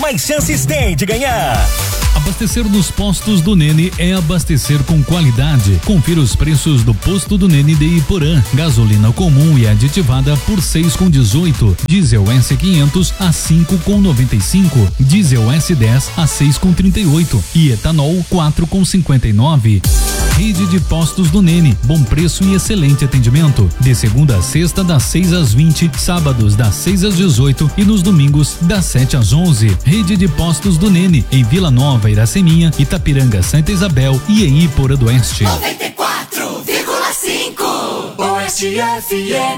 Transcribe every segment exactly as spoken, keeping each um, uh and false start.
mais chances tem de ganhar. Abastecer nos postos do Nene é abastecer com qualidade. Confira os preços do posto do Nene de Iporã. Gasolina comum e aditivada por seis com dezoito. Diesel S quinhentos a cinco com noventa e cinco. Diesel S dez a seis com trinta e oito. E etanol quatro com cinquenta e nove. Rede de postos do Nene, bom preço e excelente atendimento. De segunda a sexta, das seis às vinte, sábados das seis às dezoito e nos domingos das sete às onze. Rede de postos do Nene, em Vila Nova, Iraceminha, Itapiranga, Santa Isabel e em Iporã do Oeste. noventa e quatro vírgula cinco Oeste F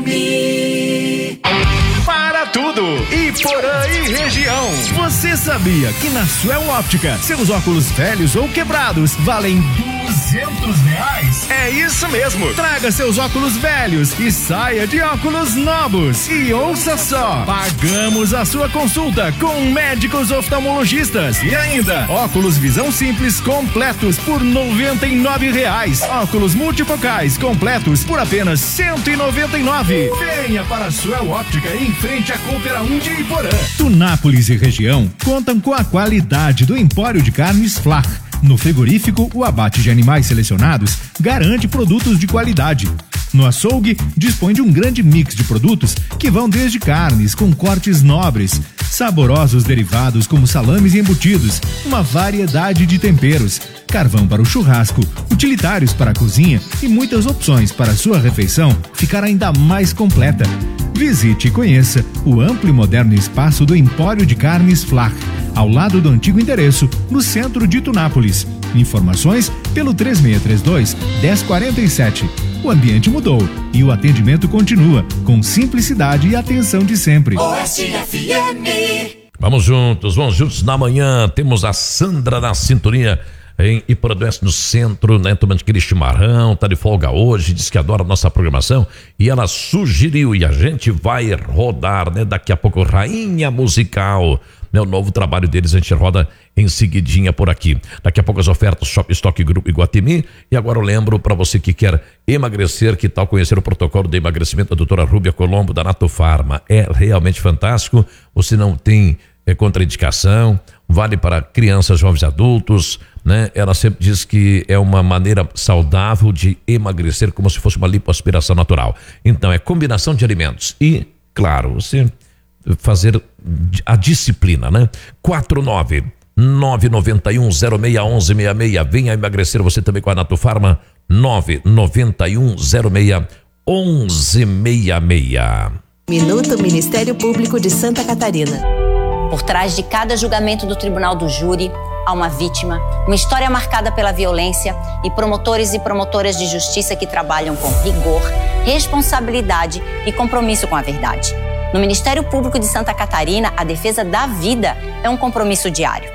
M. Para tudo, Iporã e região. Você sabia que na Suel Óptica, seus óculos velhos ou quebrados valem duzentos reais? É isso mesmo. Traga seus óculos velhos e saia de óculos novos. E ouça só, pagamos a sua consulta com médicos oftalmologistas. E ainda, óculos visão simples completos por noventa e nove reais. Óculos multifocais completos por apenas cento e noventa e nove. Venha para a Suel Óptica em frente à Coopera um de Iporã. Tunápolis e região contam com a qualidade do Empório de Carnes Flach. No frigorífico, o abate de animais selecionados garante produtos de qualidade. No açougue, dispõe de um grande mix de produtos que vão desde carnes com cortes nobres, saborosos derivados como salames e embutidos, uma variedade de temperos, carvão para o churrasco, utilitários para a cozinha e muitas opções para a sua refeição ficar ainda mais completa. Visite e conheça o amplo e moderno espaço do Empório de Carnes Flach, ao lado do antigo endereço, no centro de Tunápolis. Informações pelo três seis três dois, um zero quatro sete. O ambiente mudou e o atendimento continua com simplicidade e atenção de sempre. Oeste F M. Vamos juntos, vamos juntos na manhã. Temos a Sandra na sintonia em Iporã do Oeste, no centro, né? Tomando aquele chimarrão, tá de folga hoje, diz que adora a nossa programação e ela sugeriu, e a gente vai rodar, né? Daqui a pouco, Rainha Musical, né? O novo trabalho deles, a gente roda em seguidinha por aqui. Daqui a pouco as ofertas Shop Stock Grupo Iguatemi. E agora eu lembro para você que quer emagrecer, que tal conhecer o protocolo de emagrecimento da doutora Rúbia Colombo, da Nato Farma. É realmente fantástico, você não tem é, contraindicação, vale para crianças, jovens e adultos, né? Ela sempre diz que é uma maneira saudável de emagrecer, como se fosse uma lipoaspiração natural. Então é combinação de alimentos e, claro, você fazer a disciplina, né? quatro nove nove nove um zero seis um um seis seis. Venha emagrecer você também com a Nato Farma. Nove nove um zero seis um seis seis. Minuto Ministério Público de Santa Catarina. Por trás de cada julgamento do Tribunal do Júri, há uma vítima, uma história marcada pela violência e promotores e promotoras de justiça que trabalham com rigor, responsabilidade e compromisso com a verdade. No Ministério Público de Santa Catarina, a defesa da vida é um compromisso diário.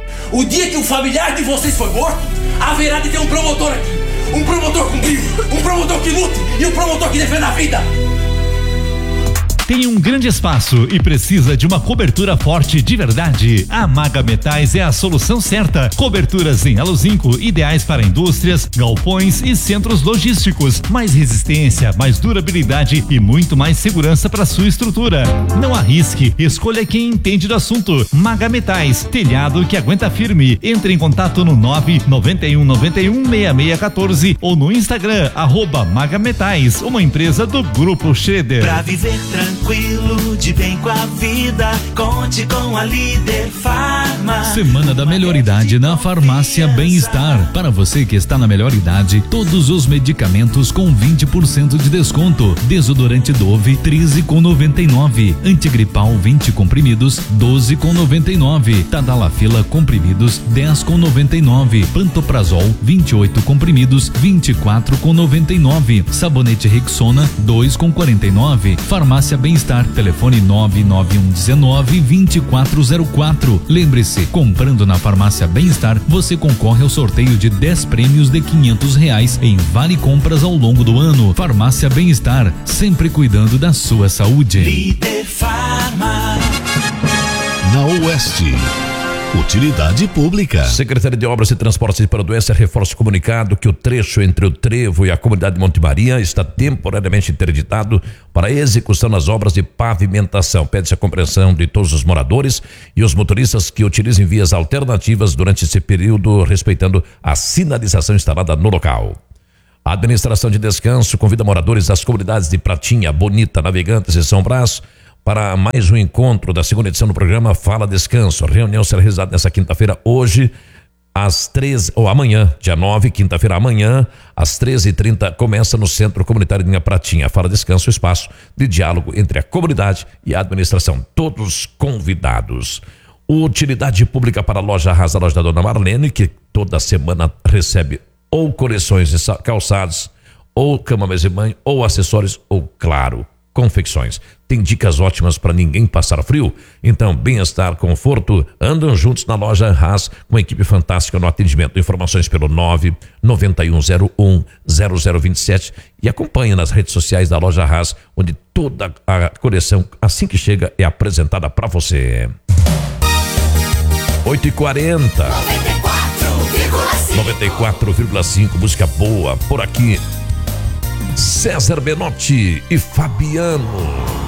O dia que o familiar de vocês foi morto, haverá de ter um promotor aqui. Um promotor com brilho, um promotor que lute e um promotor que defenda a vida. Tem um grande espaço e precisa de uma cobertura forte de verdade? A Maga Metais é a solução certa. Coberturas em aluzinco, ideais para indústrias, galpões e centros logísticos. Mais resistência, mais durabilidade e muito mais segurança para sua estrutura. Não arrisque, escolha quem entende do assunto. Maga Metais, telhado que aguenta firme. Entre em contato no nove nove um nove um seis seis um quatro ou no Instagram, arroba Maga Metais, uma empresa do Grupo Schroeder. Pra viver tranquilo. Tranquilo, de bem com a vida, conte com a Líder Farma. Semana da Melhor Idade na Farmácia Bem-Estar. Para você que está na melhor idade, todos os medicamentos com vinte por cento de desconto. Desodorante Dove, treze com noventa e nove. Antigripal, vinte comprimidos, doze com noventa e nove. Tadalafila comprimidos, dez com noventa e nove. Pantoprazol, vinte e oito comprimidos, vinte e quatro com noventa e nove. Sabonete Rexona, dois com quarenta e nove. Farmácia Bem-Estar, telefone nove nove um nove vinte e quatro zero quatro. Lembre-se, comprando na Farmácia Bem-Estar, você concorre ao sorteio de dez prêmios de quinhentos reais em vale compras ao longo do ano. Farmácia Bem-Estar, sempre cuidando da sua saúde. Líder Farma. Na Oeste, Utilidade pública. Secretaria de Obras e Transportes de Perodoense reforça o comunicado que o trecho entre o Trevo e a comunidade de Monte Maria está temporariamente interditado para execução das obras de pavimentação. Pede-se a compreensão de todos os moradores e os motoristas que utilizem vias alternativas durante esse período, respeitando a sinalização instalada no local. A administração de descanso convida moradores das comunidades de Pratinha, Bonita, Navegantes e São Brás para mais um encontro da segunda edição do programa Fala Descanso. A reunião será realizada nessa quinta-feira, hoje, às treze, ou amanhã, dia nove, quinta-feira, amanhã, às treze e trinta, começa no Centro Comunitário de Pratinha. Fala Descanso, espaço de diálogo entre a comunidade e a administração. Todos convidados. Utilidade pública para a loja Arrasa, a loja da Dona Marlene, que toda semana recebe ou coleções de calçados, ou cama, mesa e banho, ou acessórios, ou, claro, confecções. Tem dicas ótimas para ninguém passar frio. Então, bem-estar, conforto, andam juntos na loja Haas, com uma equipe fantástica no atendimento. Informações pelo nove nove um zero um zero zero dois sete e acompanhe nas redes sociais da loja Haas, onde toda a coleção, assim que chega, é apresentada para você. oito e quarenta. noventa e quatro vírgula cinco, música boa por aqui. César Benotti e Fabiano.